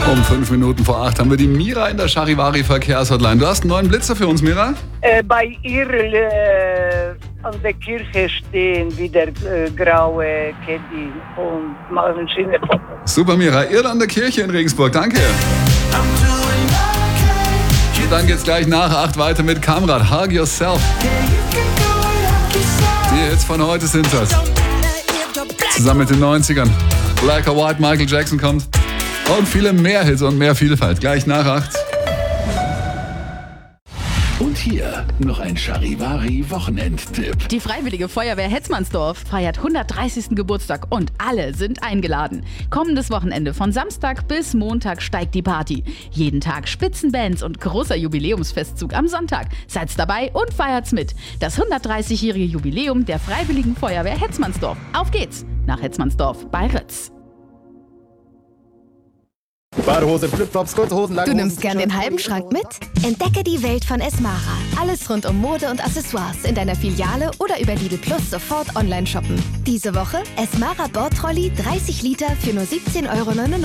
Um 5 Minuten vor 8 haben wir die Mira in der Charivari Verkehrshotline. Du hast einen neuen Blitzer für uns, Mira? Bei ihr an der Kirche stehen wieder graue Caddy und machen schöne Fotos. Super, Mira. Irlander Kirche in Regensburg. Danke. Und dann geht's gleich nach 8 weiter mit Kamrat. Hug Yourself. Die Hits von heute sind das. Zusammen mit den 90ern. Black or White, Michael Jackson kommt. Und viele mehr Hits und mehr Vielfalt. Gleich nach 8. Und hier noch ein Charivari-Wochenendtipp. Die Freiwillige Feuerwehr Hetmansdorf feiert 130. Geburtstag und alle sind eingeladen. Kommendes Wochenende von Samstag bis Montag steigt die Party. Jeden Tag Spitzenbands und großer Jubiläumsfestzug am Sonntag. Seid's dabei und feiert's mit. Das 130-jährige Jubiläum der Freiwilligen Feuerwehr Hetmansdorf. Auf geht's nach Hetmansdorf bei Ritz. Badehose, Flipflops, kurze Hosen, lange Du Hosen, nimmst gern den halben Schrank mit? Entdecke die Welt von Esmara. Alles rund um Mode und Accessoires in deiner Filiale oder über Lidl Plus sofort online shoppen. Diese Woche Esmara Bordtrolley 30 Liter für nur 17,99 €